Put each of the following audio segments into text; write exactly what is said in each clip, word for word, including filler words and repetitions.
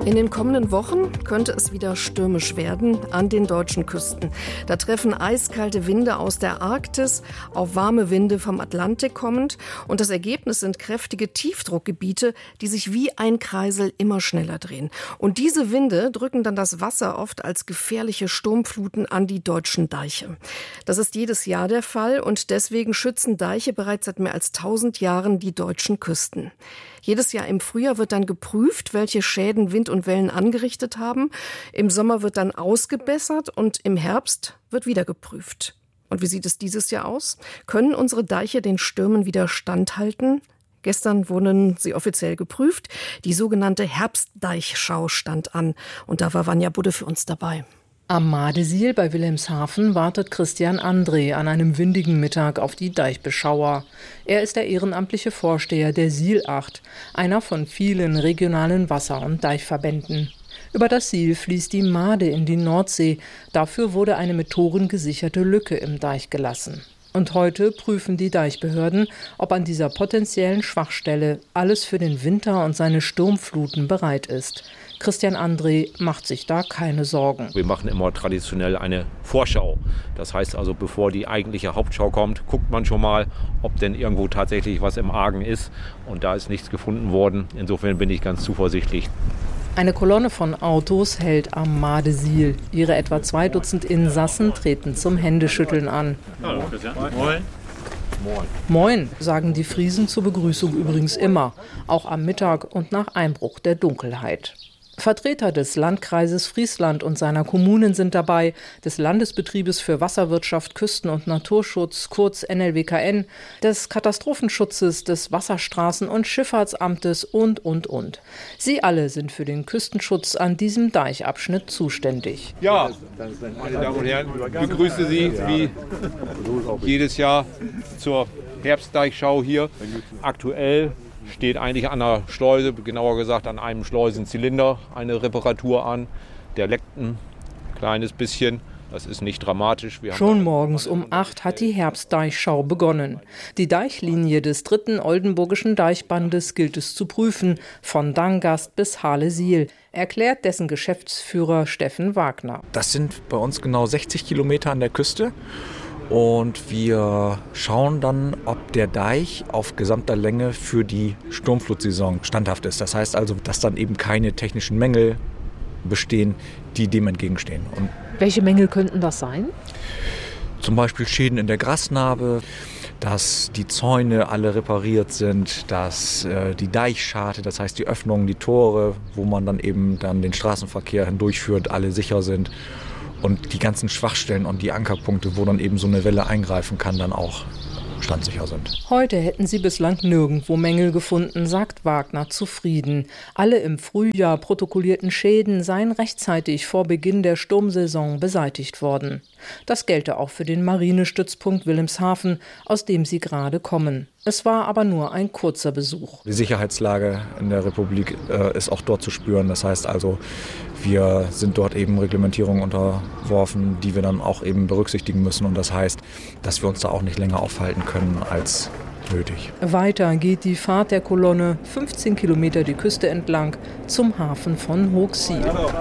In den kommenden Wochen könnte es wieder stürmisch werden an den deutschen Küsten. Da treffen eiskalte Winde aus der Arktis auf warme Winde vom Atlantik kommend. Und das Ergebnis sind kräftige Tiefdruckgebiete, die sich wie ein Kreisel immer schneller drehen. Und diese Winde drücken dann das Wasser oft als gefährliche Sturmfluten an die deutschen Deiche. Das ist jedes Jahr der Fall und deswegen schützen Deiche bereits seit mehr als tausend Jahren die deutschen Küsten. Jedes Jahr im Frühjahr wird dann geprüft, welche Schäden Wind und Wellen angerichtet haben. Im Sommer wird dann ausgebessert und im Herbst wird wieder geprüft. Und wie sieht es dieses Jahr aus? Können unsere Deiche den Stürmen wieder standhalten? Gestern wurden sie offiziell geprüft. Die sogenannte Herbstdeichschau stand an. Und da war Vanja Budde für uns dabei. Am Madesiel bei Wilhelmshaven wartet Christian André an einem windigen Mittag auf die Deichbeschauer. Er ist der ehrenamtliche Vorsteher der Sielacht, einer von vielen regionalen Wasser- und Deichverbänden. Über das Siel fließt die Made in die Nordsee. Dafür wurde eine mit Toren gesicherte Lücke im Deich gelassen. Und heute prüfen die Deichbehörden, ob an dieser potenziellen Schwachstelle alles für den Winter und seine Sturmfluten bereit ist. Christian André macht sich da keine Sorgen. Wir machen immer traditionell eine Vorschau. Das heißt also, bevor die eigentliche Hauptschau kommt, guckt man schon mal, ob denn irgendwo tatsächlich was im Argen ist. Und da ist nichts gefunden worden. Insofern bin ich ganz zuversichtlich. Eine Kolonne von Autos hält am Madesiel. Ihre etwa zwei Dutzend Insassen treten zum Händeschütteln an. Hallo, Christian. Moin. Moin. Moin, sagen die Friesen zur Begrüßung übrigens immer, auch am Mittag und nach Einbruch der Dunkelheit. Vertreter des Landkreises Friesland und seiner Kommunen sind dabei, des Landesbetriebes für Wasserwirtschaft, Küsten- und Naturschutz, kurz N L W K N, des Katastrophenschutzes, des Wasserstraßen- und Schifffahrtsamtes und, und, und. Sie alle sind für den Küstenschutz an diesem Deichabschnitt zuständig. Ja, meine Damen und Herren, ich begrüße Sie wie jedes Jahr zur Herbstdeichschau hier. Aktuell steht eigentlich an der Schleuse, genauer gesagt an einem Schleusenzylinder, eine Reparatur an. Der leckt ein kleines bisschen. Das ist nicht dramatisch. Wir Schon morgens um acht hat die Herbstdeichschau begonnen. Die Deichlinie des dritten Oldenburgischen Deichbandes gilt es zu prüfen, von Dangast bis Hahle-Siel, erklärt dessen Geschäftsführer Steffen Wagner. Das sind bei uns genau sechzig Kilometer an der Küste. Und wir schauen dann, ob der Deich auf gesamter Länge für die Sturmflutsaison standhaft ist. Das heißt also, dass dann eben keine technischen Mängel bestehen, die dem entgegenstehen. Und welche Mängel könnten das sein? Zum Beispiel Schäden in der Grasnarbe, dass die Zäune alle repariert sind, dass äh, die Deichscharte, das heißt die Öffnungen, die Tore, wo man dann eben dann den Straßenverkehr hindurchführt, alle sicher sind. Und die ganzen Schwachstellen und die Ankerpunkte, wo dann eben so eine Welle eingreifen kann, dann auch standsicher sind. Heute hätten sie bislang nirgendwo Mängel gefunden, sagt Wagner zufrieden. Alle im Frühjahr protokollierten Schäden seien rechtzeitig vor Beginn der Sturmsaison beseitigt worden. Das gelte auch für den Marinestützpunkt Wilhelmshaven, aus dem sie gerade kommen. Es war aber nur ein kurzer Besuch. Die Sicherheitslage in der Republik äh, ist auch dort zu spüren. Das heißt also, wir sind dort eben Reglementierungen unterworfen, die wir dann auch eben berücksichtigen müssen. Und das heißt, dass wir uns da auch nicht länger aufhalten können als nötig. Weiter geht die Fahrt der Kolonne fünfzehn Kilometer die Küste entlang zum Hafen von Hoogsiel.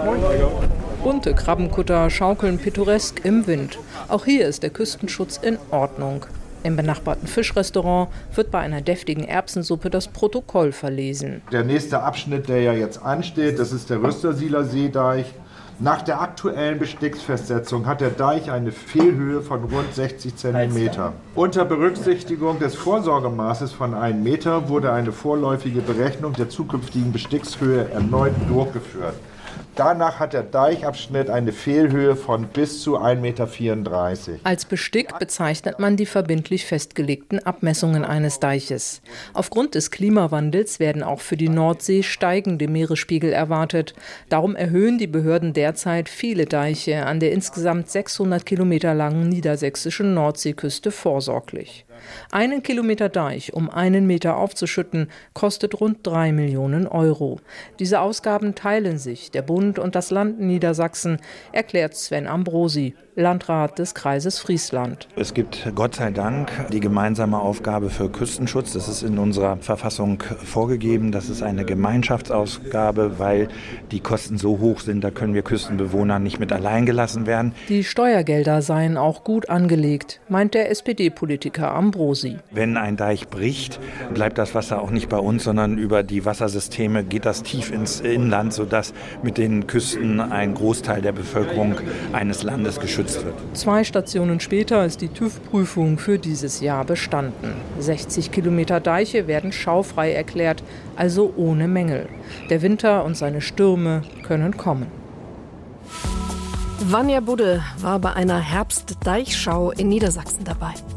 Bunte Krabbenkutter schaukeln pittoresk im Wind. Auch hier ist der Küstenschutz in Ordnung. Im benachbarten Fischrestaurant wird bei einer deftigen Erbsensuppe das Protokoll verlesen. Der nächste Abschnitt, der ja jetzt ansteht, das ist der Rüstersieler Seedeich. Nach der aktuellen Besticksfestsetzung hat der Deich eine Fehlhöhe von rund sechzig Zentimeter. Unter Berücksichtigung des Vorsorgemaßes von einem Meter wurde eine vorläufige Berechnung der zukünftigen Bestickshöhe erneut durchgeführt. Danach hat der Deichabschnitt eine Fehlhöhe von bis zu ein Meter vierunddreißig. Als Bestick bezeichnet man die verbindlich festgelegten Abmessungen eines Deiches. Aufgrund des Klimawandels werden auch für die Nordsee steigende Meeresspiegel erwartet. Darum erhöhen die Behörden derzeit viele Deiche an der insgesamt sechshundert Kilometer langen niedersächsischen Nordseeküste vorsorglich. Einen Kilometer Deich, um einen Meter aufzuschütten, kostet rund drei Millionen Euro. Diese Ausgaben teilen sich der Bund und das Land Niedersachsen, erklärt Sven Ambrosi. Landrat des Kreises Friesland. Es gibt Gott sei Dank die gemeinsame Aufgabe für Küstenschutz. Das ist in unserer Verfassung vorgegeben. Das ist eine Gemeinschaftsaufgabe, weil die Kosten so hoch sind, da können wir Küstenbewohner nicht mit allein gelassen werden. Die Steuergelder seien auch gut angelegt, meint der S P D-Politiker Ambrosi. Wenn ein Deich bricht, bleibt das Wasser auch nicht bei uns, sondern über die Wassersysteme geht das tief ins Inland, sodass mit den Küsten ein Großteil der Bevölkerung eines Landes geschützt wird. Zwei Stationen später ist die TÜV-Prüfung für dieses Jahr bestanden. sechzig Kilometer Deiche werden schaufrei erklärt, also ohne Mängel. Der Winter und seine Stürme können kommen. Vanja Budde war bei einer Herbstdeichschau in Niedersachsen dabei.